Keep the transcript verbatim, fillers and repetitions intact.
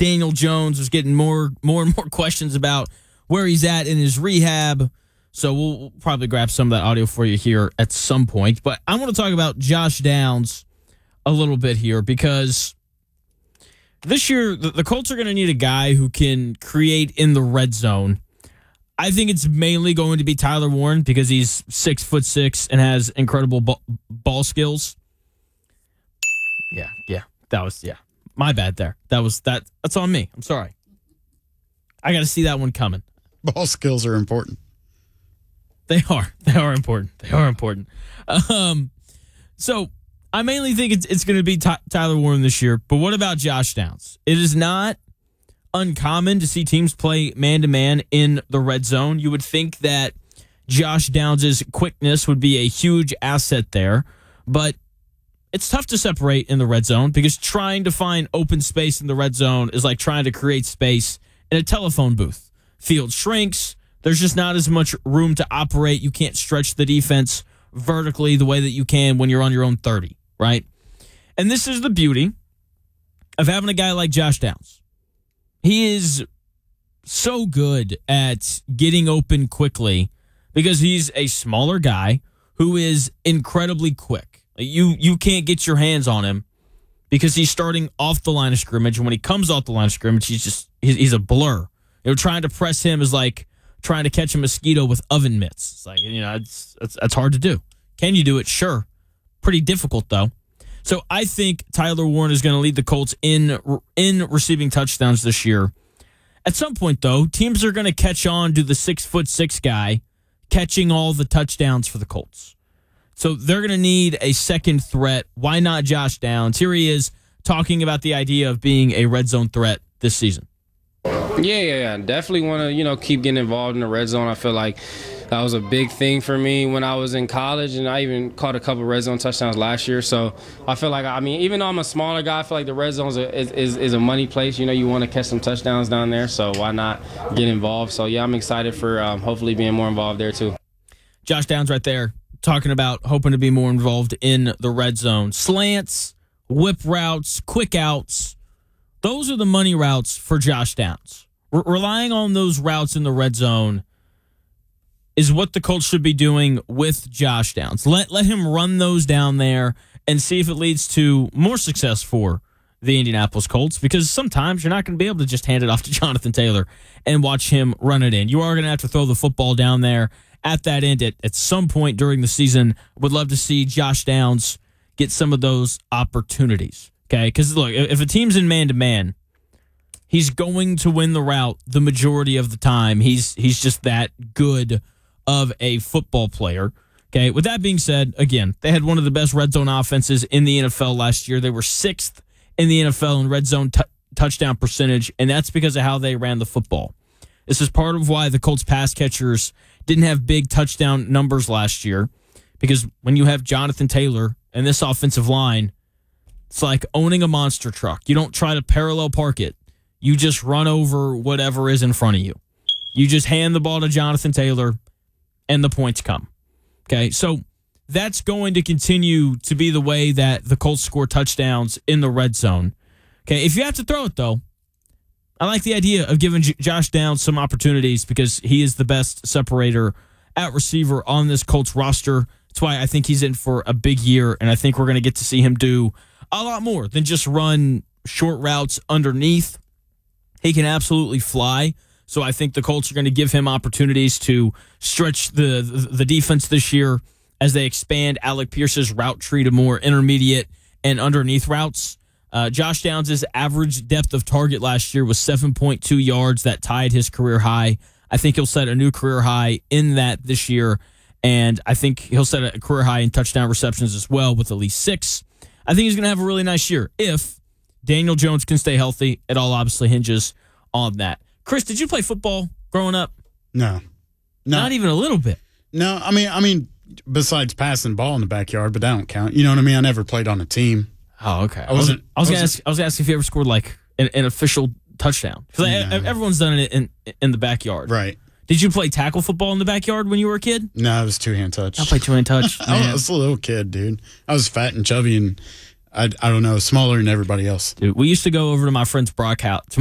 Daniel Jones was getting more, more and more questions about where he's at in his rehab. So we'll probably grab some of that audio for you here at some point. But I want to talk about Josh Downs a little bit here because this year the, the Colts are going to need a guy who can create in the red zone. I think it's mainly going to be Tyler Warren because he's six foot six and has incredible ball, ball skills. Yeah, yeah, that was yeah. My bad there. That was that. That's on me. I'm sorry. I got to see that one coming. Ball skills are important. They are. They are important. They are important. Um, so I mainly think it's it's going to be Ty- Tyler Warren this year. But what about Josh Downs? It is not uncommon to see teams play man-to-man in the red zone. You would think that Josh Downs' quickness would be a huge asset there, but it's tough to separate in the red zone because trying to find open space in the red zone is like trying to create space in a telephone booth. Field shrinks. There's just not as much room to operate. You can't stretch the defense vertically the way that you can when you're on your own thirty, right? And this is the beauty of having a guy like Josh Downs. He is so good at getting open quickly because he's a smaller guy who is incredibly quick. You you can't get your hands on him because he's starting off the line of scrimmage, and when he comes off the line of scrimmage, he's just he's, he's a blur. You know, trying to press him is like trying to catch a mosquito with oven mitts. It's like, you know, it's it's, it's hard to do. Can you do it? Sure. Pretty difficult though. So I think Tyler Warren is going to lead the Colts in in receiving touchdowns this year. At some point though, teams are going to catch on to the six foot six guy catching all the touchdowns for the Colts. So they're going to need a second threat. Why not Josh Downs? Here he is talking about the idea of being a red zone threat this season. Yeah, yeah, yeah. Definitely want to, you know, keep getting involved in the red zone. I feel like that was a big thing for me when I was in college, and I even caught a couple red zone touchdowns last year. So I feel like, I mean, even though I'm a smaller guy, I feel like the red zone is, is, is a money place. You know, you want to catch some touchdowns down there, so why not get involved? So, yeah, I'm excited for um, hopefully being more involved there too. Josh Downs right there talking about hoping to be more involved in the red zone. Slants, whip routes, quick outs. Those are the money routes for Josh Downs. Re- relying on those routes in the red zone is what the Colts should be doing with Josh Downs. Let let him run those down there and see if it leads to more success for the Indianapolis Colts, because sometimes you're not going to be able to just hand it off to Jonathan Taylor and watch him run it in. You are going to have to throw the football down there at that end at, at some point during the season. Would love to see Josh Downs get some of those opportunities. Okay, because look, if a team's in man-to-man, he's going to win the route the majority of the time. He's he's just that good of a football player. Okay, with that being said, again, they had one of the best red zone offenses in the N F L last year. They were sixth in the N F L in red zone t- touchdown percentage, and that's because of how they ran the football. This is part of why the Colts pass catchers didn't have big touchdown numbers last year, because when you have Jonathan Taylor and this offensive line, it's like owning a monster truck. You don't try to parallel park it. You just run over whatever is in front of you. You just hand the ball to Jonathan Taylor, and the points come. Okay, so that's going to continue to be the way that the Colts score touchdowns in the red zone. Okay, if you have to throw it, though, I like the idea of giving J- Josh Downs some opportunities because he is the best separator at receiver on this Colts roster. That's why I think he's in for a big year, and I think we're going to get to see him do a lot more than just run short routes underneath. He can absolutely fly. So I think the Colts are going to give him opportunities to stretch the, the, the defense this year as they expand Alec Pierce's route tree to more intermediate and underneath routes. Uh, Josh Downs' average depth of target last year was seven point two yards. That tied his career high. I think he'll set a new career high in that this year, and I think he'll set a career high in touchdown receptions as well with at least six. I think he's going to have a really nice year if Daniel Jones can stay healthy. It all obviously hinges on that. Chris, did you play football growing up? No. No. Not even a little bit. No, I mean, I mean, besides passing the ball in the backyard, but that don't count. You know what I mean? I never played on a team. Oh, okay. I wasn't. I was, I gonna ask. I was gonna ask if you ever scored like an, an official touchdown, because No. everyone's done it in in the backyard. Right. Did you play tackle football in the backyard when you were a kid? No, it was two hand touch. I played two hand touch. I was a little kid, dude. I was fat and chubby, and I I don't know, smaller than everybody else. Dude, we used to go over to my friend's Brock house.